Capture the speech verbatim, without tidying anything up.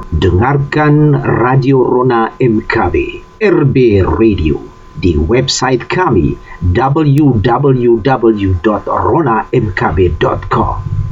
Dengarkan Radio Rona M K B, R B Radio, di website kami w w w dot rona m k b dot com.